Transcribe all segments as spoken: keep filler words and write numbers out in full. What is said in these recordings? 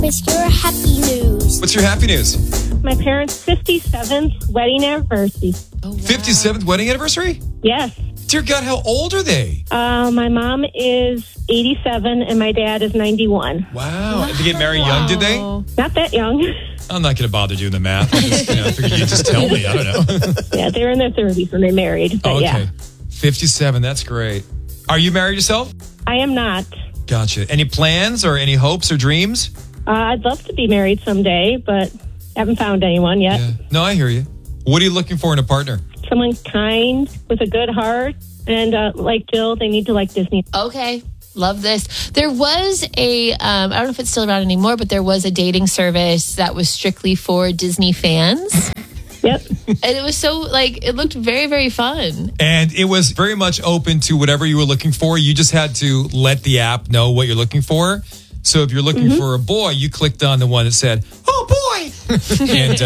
with your happy news. What's your happy news? My parents' fifty-seventh wedding anniversary. Oh, wow. fifty-seventh wedding anniversary? Yes. Dear God, how old are they? Uh, my mom is eighty-seven and my dad is ninety-one. Wow. Did they get married young, did they? Not that young. I'm not going to bother doing the math. I just, you know, I figured you'd just tell me. I don't know. Yeah, they were in their thirties when they married. But Okay. yeah, fifty-seven, that's great. Are you married yourself? I am not. Gotcha. Any plans or any hopes or dreams? Uh, I'd love to be married someday, but haven't found anyone yet. Yeah. No, I hear you. What are you looking for in a partner? Someone kind with a good heart. And uh, like Jill, they need to like Disney. Okay. Love this. There was a, um, I don't know if it's still around anymore, but there was a dating service that was strictly for Disney fans. Yep. And it was so, like, it looked very, very fun. And it was very much open to whatever you were looking for. You just had to let the app know what you're looking for. So if you're looking mm-hmm. for a boy, you clicked on the one that said, "Oh boy," and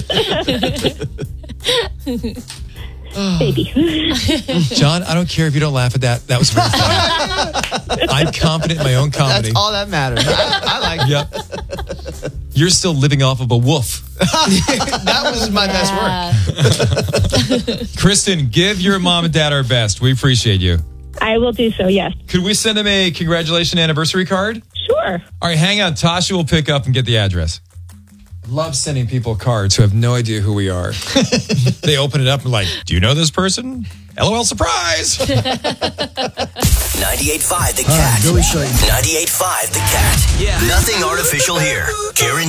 uh, baby. John, I don't care if you don't laugh at that. That was very funny. I'm confident in my own comedy. That's all that matters. I, I like it. Yep. You're still living off of a woof. That was my best work. Kristen, give your mom and dad our best. We appreciate you. I will do so, yes. Could we send them a congratulations anniversary card? Sure. All right, hang on. Tasha will pick up and get the address. Love sending people cards who have no idea who we are. They open it up and like, do you know this person? LOL, surprise! ninety-eight point five The Cat. Billy Shine. ninety-eight point five The Cat. Yeah. Nothing artificial here. Guaranteed.